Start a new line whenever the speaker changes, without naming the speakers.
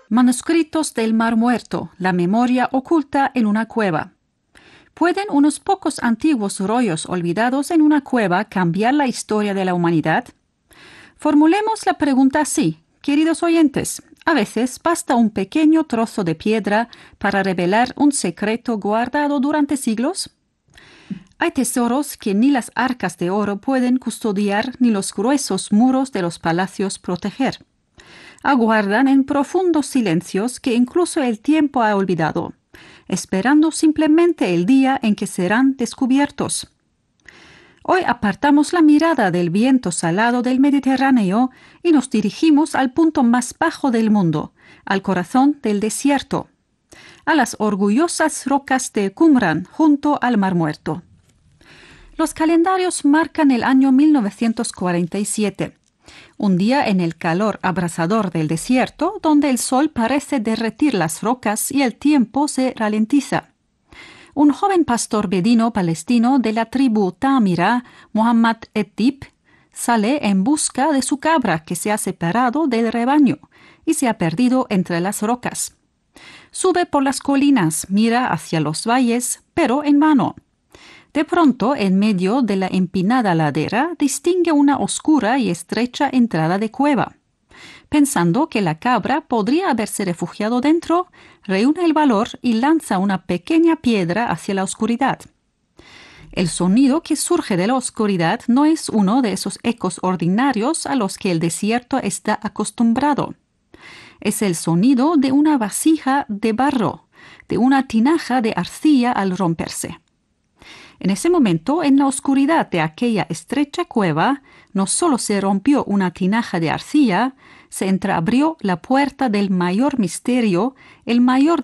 Manuscritos del Mar Muerto, la memoria oculta en una cueva. ¿Pueden unos pocos antiguos rollos olvidados en una cueva cambiar la historia de la humanidad? Formulemos la pregunta así, queridos oyentes. A veces basta un pequeño trozo de piedra para revelar un secreto guardado durante siglos. Hay tesoros que ni las arcas de oro pueden custodiar ni los gruesos muros de los palacios proteger. Aguardan en profundos silencios que incluso el tiempo ha olvidado, esperando simplemente el día en que serán descubiertos. Hoy apartamos la mirada del viento salado del Mediterráneo y nos dirigimos al punto más bajo del mundo, al corazón del desierto, a las orgullosas rocas de Qumran junto al Mar Muerto. Los calendarios marcan el año 1947. Un día en el calor abrasador del desierto, donde el sol parece derretir las rocas y el tiempo se ralentiza. Un joven pastor bedino palestino de la tribu Tamira, Muhammad Etib, sale en busca de su cabra que se ha separado del rebaño y se ha perdido entre las rocas. Sube por las colinas, mira hacia los valles, pero en vano. De pronto, en medio de la empinada ladera, distingue una oscura y estrecha entrada de cueva. Pensando que la cabra podría haberse refugiado dentro, reúne el valor y lanza una pequeña piedra hacia la oscuridad. El sonido que surge de la oscuridad no es uno de esos ecos ordinarios a los que el desierto está acostumbrado. Es el sonido de una vasija de barro, de una tinaja de arcilla al romperse. En ese momento, en la oscuridad de aquella estrecha cueva, no solo se rompió una tinaja de arcilla, se entreabrió la puerta del mayor misterio, el mayor